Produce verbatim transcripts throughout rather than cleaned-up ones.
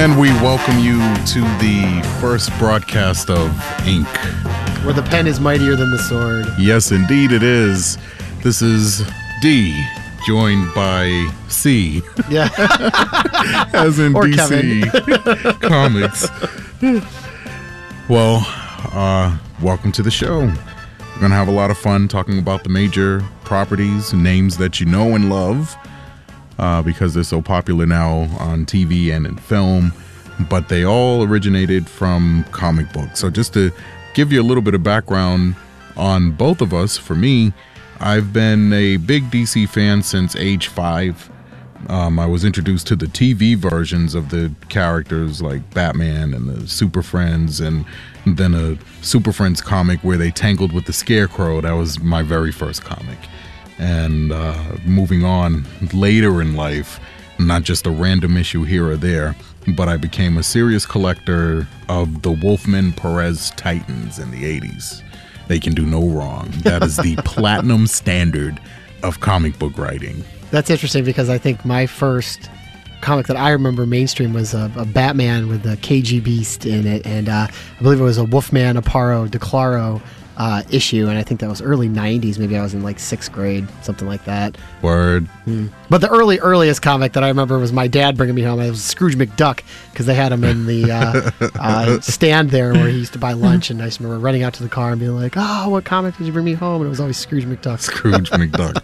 And we welcome you to the first broadcast of Ink, where the pen is mightier than the sword. Yes, indeed it is. This is D, joined by C. Yeah. As in or D C Comics. Well, uh, welcome to the show. We're going to have a lot of fun talking about the major properties, names that you know and love, uh, because they're so popular now on T V and in film, but they all originated from comic books. So just to give you a little bit of background on both of us, for me, I've been a big D C fan since age five. Um, I was introduced to the T V versions of the characters like Batman and the Super Friends, and then a Super Friends comic where they tangled with the Scarecrow. That was my very first comic. And uh, moving on later in life, not just a random issue here or there, but I became a serious collector of the Wolfman Perez Titans in the eighties. They can do no wrong. That is the platinum standard of comic book writing. That's interesting because I think my first comic that I remember mainstream was a, a Batman with the K G Beast in it, and uh, I believe it was a Wolfman Aparo DeClaro uh, issue, and I think that was early nineties. Maybe I was in like sixth grade, something like that. Word. Mm. But the early, earliest comic that I remember was my dad bringing me home. It was Scrooge McDuck, because they had him in the uh, uh, stand there where he used to buy lunch, and I just remember running out to the car and being like, oh, what comic did you bring me home? And it was always Scrooge McDuck. Scrooge McDuck.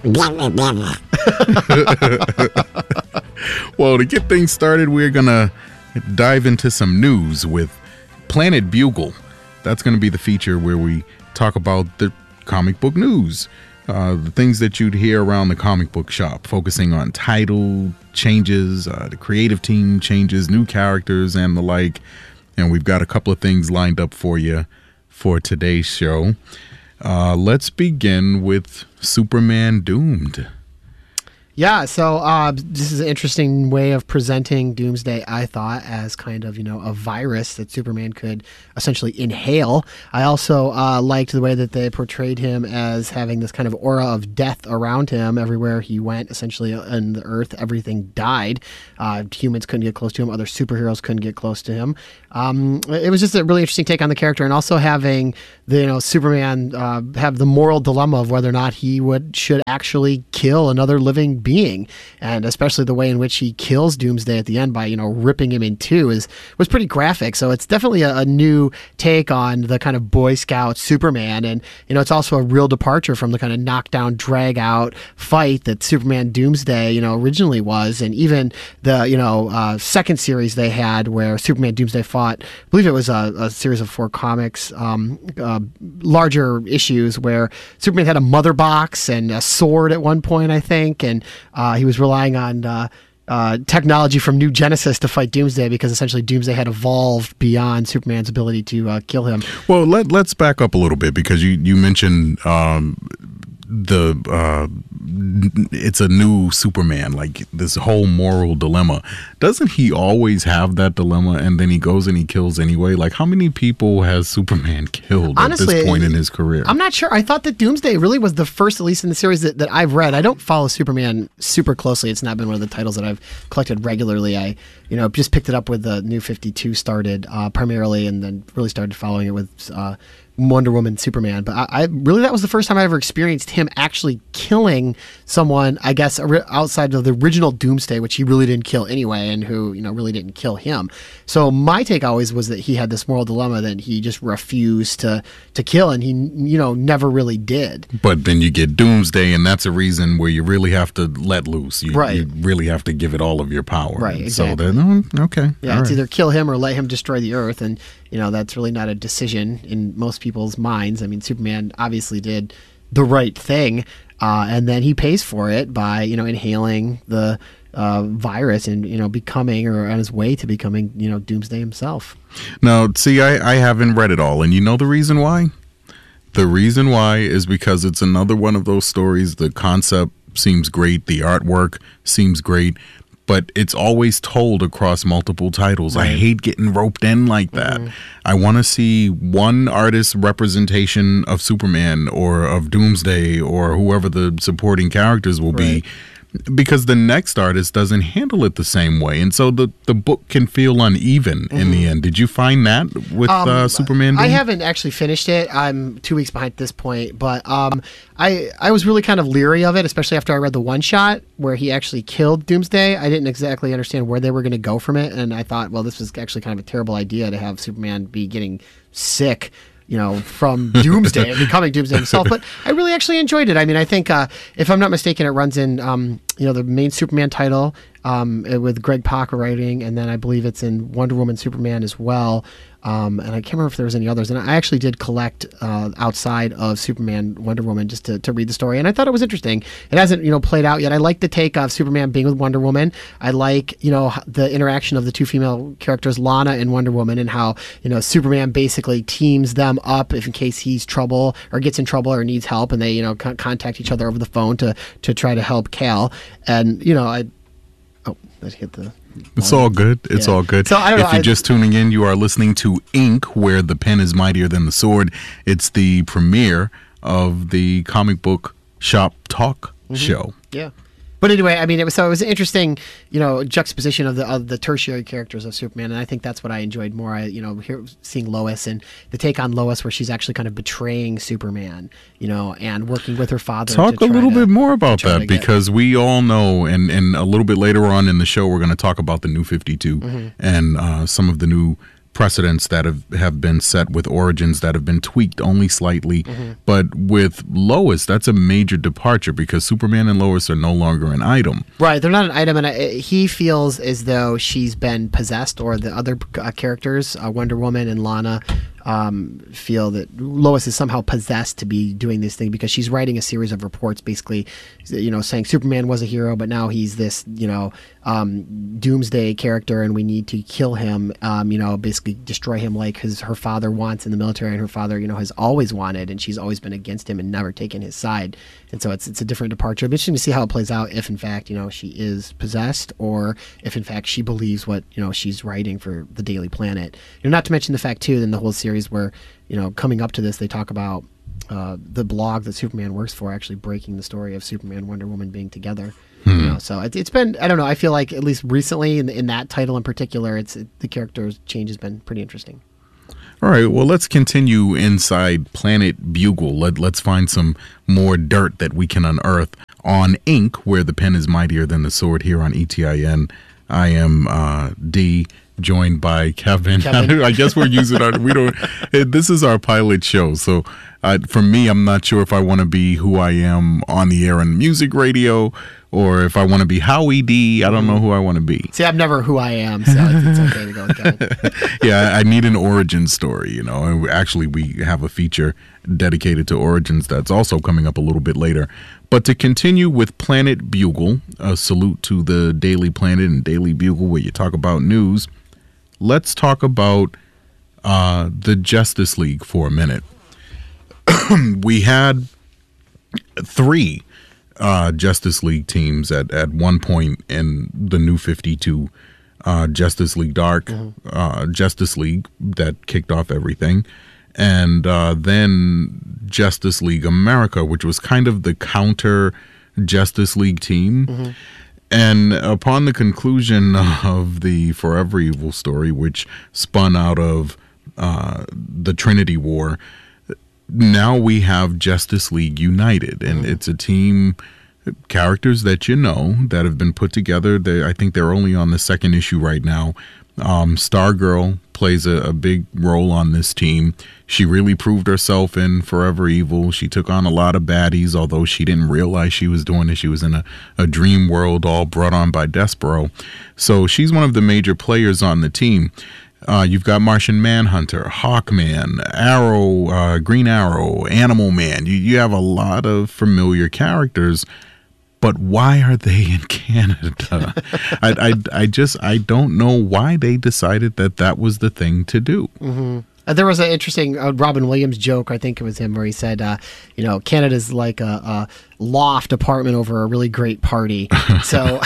Well, to get things started, we're going to dive into some news with Planet Bugle. That's going to be the feature where we talk about the comic book news, uh, the things that you'd hear around the comic book shop, focusing on title changes, uh, the creative team changes, new characters, and the like. And we've got a couple of things lined up for you for today's show. Uh, let's begin with Superman Doomed. Yeah, so uh, this is an interesting way of presenting Doomsday, I thought, as kind of, you know, a virus that Superman could essentially inhale. I also uh, liked the way that they portrayed him as having this kind of aura of death around him. Everywhere he went, essentially, on the Earth, everything died. Uh, humans couldn't get close to him. Other superheroes couldn't get close to him. Um, it was just a really interesting take on the character, and also having the, you know, Superman uh, have the moral dilemma of whether or not he would should actually kill another living being, and especially the way in which he kills Doomsday at the end by, you know, ripping him in two is was pretty graphic. So it's definitely a, a new take on the kind of Boy Scout Superman, and, you know, it's also a real departure from the kind of knockdown, drag out fight that Superman Doomsday, you know, originally was, and even the, you know, uh, second series they had where Superman Doomsday fought. I believe it was a, a series of four comics, um, uh, larger issues where Superman had a mother box and a sword at one point, I think, and uh, he was relying on uh, uh, technology from New Genesis to fight Doomsday, because essentially Doomsday had evolved beyond Superman's ability to uh, kill him. Well, let, let's back up a little bit, because you, you mentioned um, the uh, it's a new Superman, like this whole moral dilemma. Doesn't he always have that dilemma, and then he goes and he kills anyway? Like, how many people has Superman killed Honestly, at this point in his career? I'm not sure. I thought that Doomsday really was the first, at least in the series that, that I've read. I don't follow Superman super closely. It's not been one of the titles that I've collected regularly. I, you know, just picked it up with the New fifty-two started uh, primarily, and then really started following it with uh, Wonder Woman, Superman. But I, I really, that was the first time I ever experienced him actually killing someone, I guess, outside of the original Doomsday, which he really didn't kill anyway, and who, you know, really didn't kill him. So my take always was that he had this moral dilemma that he just refused to to kill, and he, you know, never really did. But then you get Doomsday, and that's a reason where you really have to let loose. You, right. you really have to give it all of your power. Right, exactly. So then, oh, okay. Yeah, all it's right. either kill him or let him destroy the Earth, and, you know, that's really not a decision in most people's minds. I mean, Superman obviously did the right thing, uh, and then he pays for it by, you know, inhaling the uh, virus and, you know, becoming, or on his way to becoming, you know, Doomsday himself. Now, see, I, I haven't read it all, and you know the reason why? The reason why is because it's another one of those stories. The concept seems great, the artwork seems great, but it's always told across multiple titles. Right. I hate getting roped in like that. Mm-hmm. I want to see one artist's representation of Superman or of Doomsday or whoever the supporting characters will right. be, because the next artist doesn't handle it the same way, and so the, the book can feel uneven mm-hmm. in the end. Did you find that with um, uh, Superman? I haven't actually finished it. I'm two weeks behind at this point, but um, I I was really kind of leery of it, especially after I read the one shot where he actually killed Doomsday. I didn't exactly understand where they were going to go from it, and I thought, well, this was actually kind of a terrible idea to have Superman be getting sick, you know, from Doomsday and becoming Doomsday himself. But I really actually enjoyed it. I mean, I think, uh, if I'm not mistaken, it runs in, um, you know, the main Superman title um, with Greg Pak writing, and then I believe it's in Wonder Woman, Superman as well. Um, and I can't remember if there was any others. And I actually did collect uh, outside of Superman, Wonder Woman, just to, to read the story. And I thought it was interesting. It hasn't, you know, played out yet. I like the take of Superman being with Wonder Woman. I like, you know, the interaction of the two female characters, Lana and Wonder Woman, and how, you know, Superman basically teams them up if in case he's trouble or gets in trouble or needs help, and they, you know, con- contact each other over the phone to to try to help Kal. And, you know, I oh, I hit the. It's all good. It's yeah. all good. So, I don't if know, you're I, just tuning in, you are listening to Ink, where the pen is mightier than the sword. It's the premiere of the comic book shop talk mm-hmm. show. Yeah. But anyway, I mean, it was so it was an interesting, you know, juxtaposition of the of the tertiary characters of Superman, and I think that's what I enjoyed more. I, you know, here seeing Lois and the take on Lois, where she's actually kind of betraying Superman, you know, and working with her father. Talk to a little to, bit more about that, get, because we all know, and and a little bit later on in the show, we're going to talk about the New fifty-two mm-hmm. and uh, some of the new precedents that have, have been set with origins that have been tweaked only slightly. Mm-hmm. But with Lois, that's a major departure, because Superman and Lois are no longer an item. Right, they're not an item, and I, he feels as though she's been possessed, or the other uh, characters, uh, Wonder Woman and Lana, um, feel that Lois is somehow possessed to be doing this thing, because she's writing a series of reports, basically, you know, saying Superman was a hero, but now he's this, you know, um, doomsday character, and we need to kill him, um, you know, basically destroy him like his her father wants in the military, and her father, you know, has always wanted, and she's always been against him and never taken his side. And so it's it's a different departure. It'll be interesting to see how it plays out, if in fact, you know, she is possessed, or if in fact she believes what, you know, she's writing for the Daily Planet. You know, not to mention the fact too, in the whole series where, you know, coming up to this, they talk about uh, the blog that Superman works for actually breaking the story of Superman and Wonder Woman being together. Hmm. You know, so it, it's been, I don't know, I feel like at least recently in, in that title in particular, it's it, the character's change has been pretty interesting. All right, well, let's continue inside Planet Bugle. Let, let's find some more dirt that we can unearth on Ink, where the pen is mightier than the sword, here on E T I N. I am uh, D, joined by Kevin. Kevin. I guess we're using our, we don't, this is our pilot show. So uh, for me, I'm not sure if I want to be who I am on the air and music radio, or if I want to be Howie D. I don't know who I want to be. See, I'm never who I am, so it's, it's okay to go with that. Yeah, I need an origin story, you know. And actually, we have a feature dedicated to origins that's also coming up a little bit later. But to continue with Planet Bugle, a salute to the Daily Planet and Daily Bugle, where you talk about news, let's talk about uh, the Justice League for a minute. We had three uh, Justice League teams at, at one point in the New fifty-two. Uh, Justice League Dark, mm-hmm. uh, Justice League, that kicked off everything. And uh, then Justice League America, which was kind of the counter Justice League team. Mm-hmm. And upon the conclusion of the Forever Evil story, which spun out of uh, the Trinity War, now we have Justice League United. And mm-hmm. it's a team, characters that you know, that have been put together. They, I think they're only on the second issue right now. Um, Stargirl plays a, a big role on this team. She really proved herself in Forever Evil. She took on a lot of baddies, although she didn't realize she was doing it. She was in a, a dream world all brought on by Despero. So she's one of the major players on the team. Uh, you've got Martian Manhunter, Hawkman, Arrow, uh, Green Arrow, Animal Man. You, you have a lot of familiar characters. But why are they in Canada? I, I, I just, I don't know why they decided that that was the thing to do. Mm-hmm. Uh, there was an interesting uh, Robin Williams joke, I think it was him, where he said, uh, you know, Canada's like a, a, loft apartment over a really great party. So,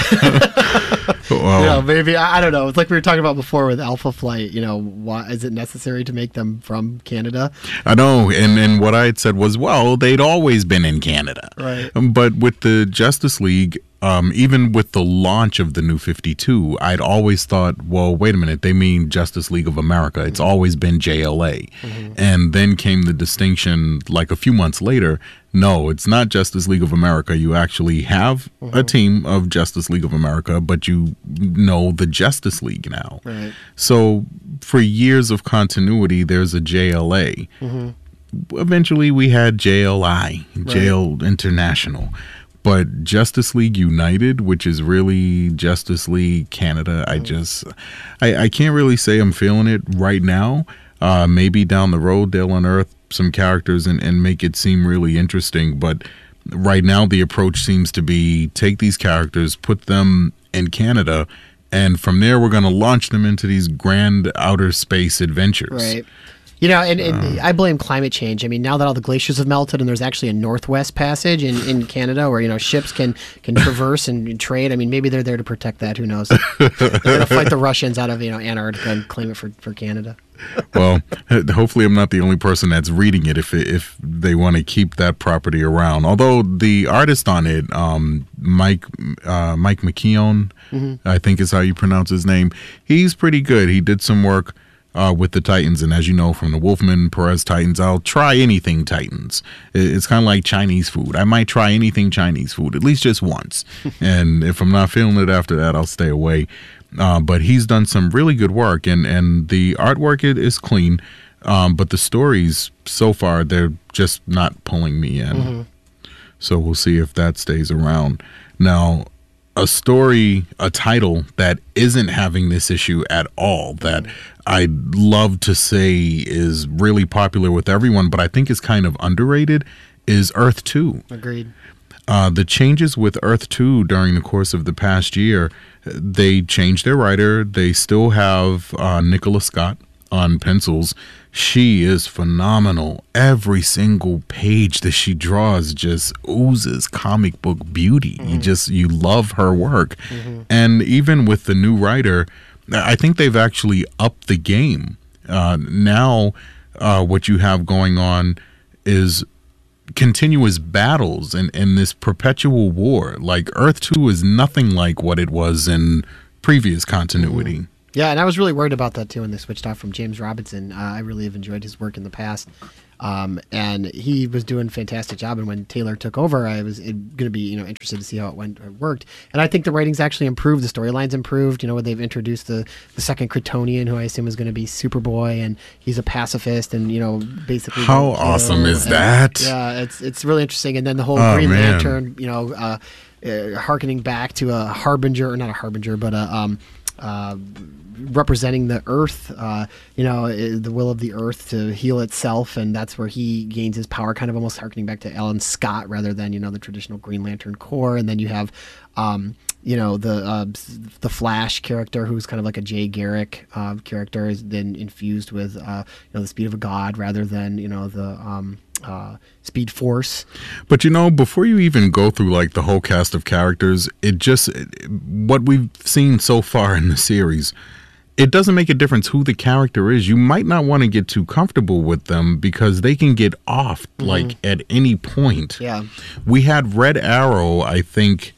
Well, you know, maybe I, I don't know. It's like we were talking about before with Alpha Flight. You know, why is it necessary to make them from Canada? I know, and and what I had said was, well, they'd always been in Canada, Right. Um, But with the Justice League, um, even with the launch of the New fifty-two, I'd always thought, well, wait a minute, they mean Justice League of America. It's always been J L A, Mm-hmm. and then came the distinction, like a few months later. No, it's not Justice League of America. You actually have Mm-hmm. a team of Justice League of America, but you know the Justice League now. Right. So for years of continuity, there's a J L A. Mm-hmm. Eventually, we had J L I, J L International. But Justice League United, which is really Justice League Canada, I just, I, I can't really say I'm feeling it right now. Uh, maybe down the road they'll unearth some characters and, and make it seem really interesting. But right now the approach seems to be take these characters, put them in Canada, and from there we're going to launch them into these grand outer space adventures. Right. You know, and, and I blame climate change. I mean, now that all the glaciers have melted and there's actually a Northwest Passage in, in Canada where, you know, ships can, can traverse and trade. I mean, maybe they're there to protect that. Who knows? They're going to fight the Russians out of, you know, Antarctica and claim it for, for Canada. Well, hopefully I'm not the only person that's reading it if if they want to keep that property around. Although the artist on it, um, Mike uh, Mike McKeown, mm-hmm. I think is how you pronounce his name, he's pretty good. He did some work Uh, with the Titans, and as you know from the Wolfman Perez Titans, I'll try anything Titans. It's kind of like Chinese food. I might try anything Chinese food at least just once, and if I'm not feeling it after that, I'll stay away. Uh, but he's done some really good work, and and the artwork it is clean, um, but the stories so far they're just not pulling me in. Mm-hmm. So we'll see if that stays around. Now, a story, a title that isn't having this issue at all, that I'd love to say is really popular with everyone, but I think is kind of underrated, is Earth two. Agreed. Uh, the changes with Earth two during the course of the past year, they changed their writer. They still have uh, Nicola Scott on pencils. She is phenomenal. Every single page that she draws just oozes comic book beauty. Mm-hmm. You just, you love her work. Mm-hmm. And even with the new writer, I think they've actually upped the game. Uh, now, uh, what you have going on is continuous battles and, and this perpetual war. Like Earth two is nothing like what it was in previous continuity. Mm-hmm. Yeah, and I was really worried about that too when they switched off from James Robinson. Uh, I really have enjoyed his work in the past. Um, and he was doing a fantastic job. And when Taylor took over, I was going to be, you know, interested to see how it went, it worked. And I think the writing's actually improved. The storylines improved. You know, they've introduced the, the second Kryptonian, who I assume is going to be Superboy, and he's a pacifist, and you know, basically. How you know, awesome is and, that? Yeah, it's it's really interesting. And then the whole Oh, Green man. Lantern, you know, uh, uh, harkening back to a harbinger, or not a harbinger, but a um, uh, representing the earth, uh, you know, the will of the earth to heal itself, and that's where he gains his power, kind of almost harkening back to Alan Scott rather than, you know, the traditional Green Lantern Corps. And then you have, um, you know, the uh, the Flash character, who's kind of like a Jay Garrick uh, character, is then infused with, uh, you know, the speed of a god rather than, you know, the um, uh, Speed Force. But you know, before you even go through like the whole cast of characters, it just, it, what we've seen so far in the series, it doesn't make a difference who the character is. You might not want to get too comfortable with them because they can get off mm-hmm. like at any point. Yeah. We had Red Arrow, I think,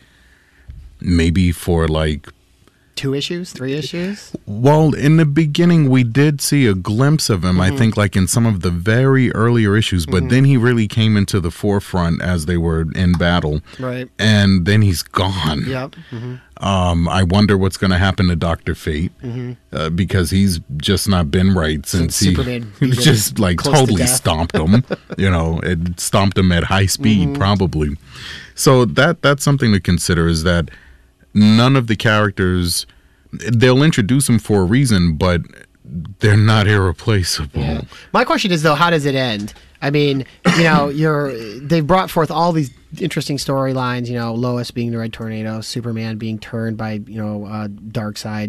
maybe for like two issues, three issues. Well, in the beginning, we did see a glimpse of him, mm-hmm. I think, like in some of the very earlier issues, but mm-hmm. then he really came into the forefront as they were in battle. Right. And then he's gone. Yep. Mm-hmm. Um, I wonder what's going to happen to Doctor Fate, mm-hmm. uh, because he's just not been right since, since he just like totally to stomped him, you know, it stomped him at high speed, mm-hmm. probably. So that that's something to consider, is that none of the characters, they'll introduce them for a reason, but they're not irreplaceable. Yeah. My question is, though, how does it end? I mean, you know, you're they've brought forth all these interesting storylines, you know, Lois being the Red Tornado, Superman being turned by, you know, uh, Darkseid,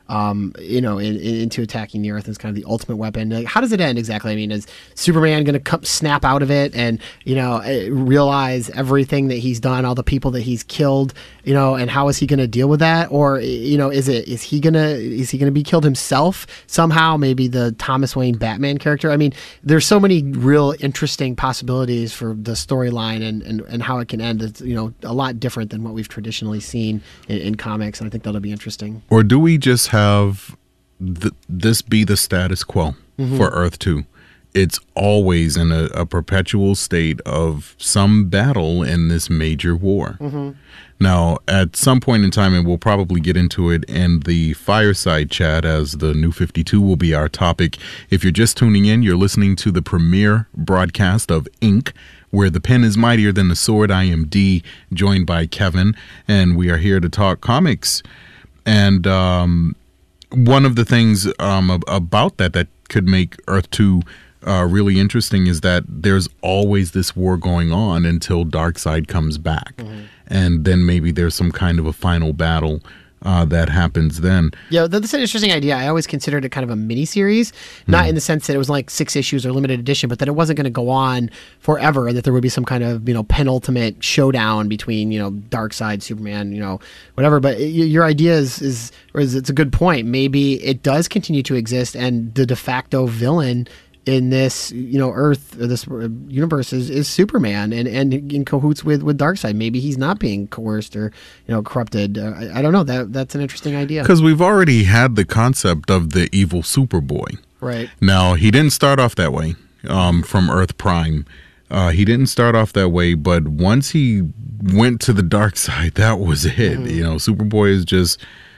um, you know, in, in, into attacking the Earth as kind of the ultimate weapon. Like, how does it end exactly? I mean, is Superman going to come snap out of it and, you know, realize everything that he's done, all the people that he's killed, you know, and how is he going to deal with that? Or, you know, is it is he gonna is he gonna be killed himself somehow? Maybe the Thomas Wayne Batman character. I mean, there's so many real interesting possibilities for the storyline and, and, and how it can end. It's, you know, a lot different than what we've traditionally seen in, in comics, and I think that'll be interesting. Or do we just have th- this be the status quo mm-hmm. for Earth two? It's always in a, a perpetual state of some battle in this major war. Mm-hmm. Now, at some point in time, and we'll probably get into it in the fireside chat, as the New fifty-two will be our topic. If you're just tuning in, you're listening to the premiere broadcast of Ink, where the pen is mightier than the sword. I am D, joined by Kevin, and we are here to talk comics. And um, one of the things um, about that that could make Earth two Uh, really interesting is that there's always this war going on until Darkseid comes back. Mm-hmm. And then maybe there's some kind of a final battle uh, that happens then. Yeah, that's an interesting idea. I always considered it kind of a mini-series, not mm-hmm. in the sense that it was like six issues or limited edition, but that it wasn't going to go on forever, and that there would be some kind of, you know, penultimate showdown between, you know, Darkseid, Superman, you know, whatever. But it, your idea is, is, or is, it's a good point. Maybe it does continue to exist, and the de facto villain in this, you know, Earth, or this universe is, is Superman, and, and in cahoots with, with Darkseid. Maybe he's not being coerced or, you know, corrupted. Uh, I, I don't know. That that's an interesting idea. Because we've already had the concept of the evil Superboy. Right. Now, he didn't start off that way um, from Earth Prime. Uh, he didn't start off that way, but once he went to the dark side, that was it. Mm-hmm. You know, Superboy is just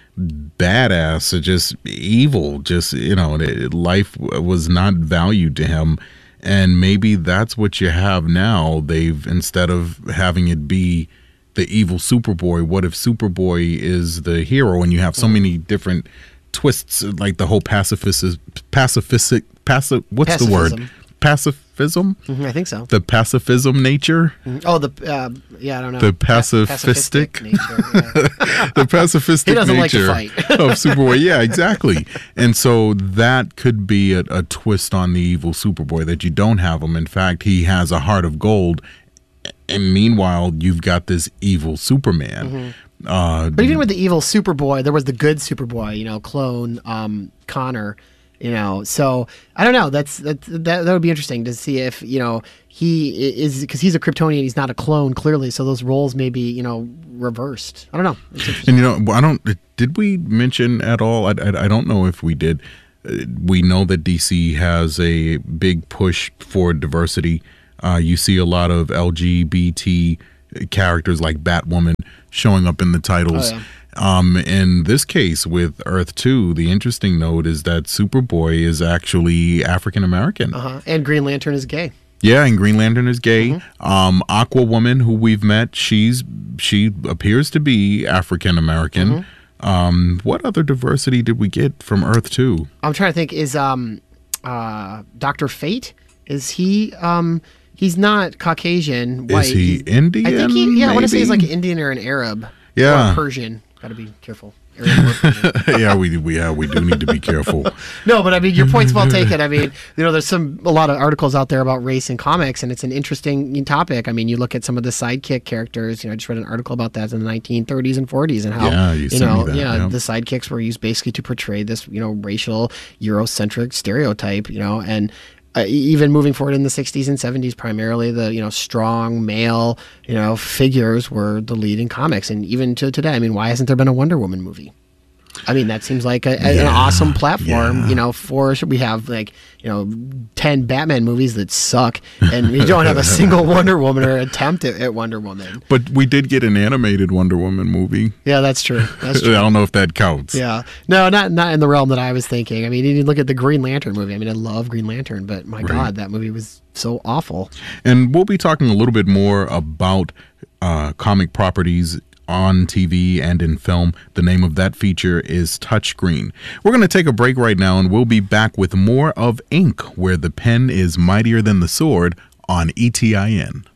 badass, just evil, just, you know, life was not valued to him. And maybe that's what you have now. They've, instead of having it be the evil Superboy, what if Superboy is the hero? And you have so many different twists, like the whole pacifist, pacifistic, pacif, what's Pacifism. the word? Pacifism? Mm-hmm, I think so. The pacifism nature? Mm-hmm. Oh, the, uh, yeah, I don't know. The pacifistic? Pa- pacifistic nature. Yeah. The pacifistic he doesn't nature like to fight. of Superboy. Yeah, exactly. And so that could be a, a twist on the evil Superboy, that you don't have him. In fact, he has a heart of gold. And meanwhile, you've got this evil Superman. Mm-hmm. Uh, but even with the evil Superboy, there was the good Superboy, you know, clone um, Connor. You know, so I don't know. That's that, that that would be interesting to see if, you know, he is, because he's a Kryptonian, he's not a clone, clearly. So those roles may be, you know, reversed. I don't know. It's interesting. And you know, I don't. Did we mention at all? I, I, I don't know if we did. We know that D C has a big push for diversity. Uh, you see a lot of L G B T characters like Batwoman showing up in the titles. Oh, yeah. Um, in this case with Earth two, the interesting note is that Superboy is actually African American. Uh-huh. And Green Lantern is gay. Yeah, and Green Lantern is gay. Mm-hmm. Um, Aquawoman, who we've met, she's she appears to be African American. Mm-hmm. Um, what other diversity did we get from Earth two? I'm trying to think. Is um, uh, Doctor Fate? Is he? Um, he's not Caucasian. White. Is he he's, Indian? I think he. Yeah, maybe? I want to say he's like an Indian or an Arab. Yeah, or Persian. Got to be careful. yeah, we we yeah, we do need to be careful. No, but I mean, your point's well taken. I mean, you know, there's some a lot of articles out there about race in comics, and it's an interesting topic. I mean, you look at some of the sidekick characters. You know, I just read an article about that in the nineteen thirties and forties, and how yeah, you, you know, that, yeah, yeah, the sidekicks were used basically to portray this, you know, racial Eurocentric stereotype. You know, and Uh, even moving forward in the sixties and seventies, primarily the, you know, strong male, you know, figures were the lead in comics. And even to today, I mean, why hasn't there been a Wonder Woman movie? I mean, that seems like a, a, yeah, an awesome platform, yeah. you know, for, we have like, you know, ten Batman movies that suck, and we don't have a single Wonder Woman or attempt at, at Wonder Woman. But we did get an animated Wonder Woman movie. Yeah, that's true. That's true. I don't know if that counts. Yeah. No, not not in the realm that I was thinking. I mean, you look at the Green Lantern movie. I mean, I love Green Lantern, but my right. God, that movie was so awful. And we'll be talking a little bit more about uh, comic properties on T V and in film. The name of that feature is Touchscreen. We're going to take a break right now, and we'll be back with more of Ink, where the pen is mightier than the sword, on E T I N.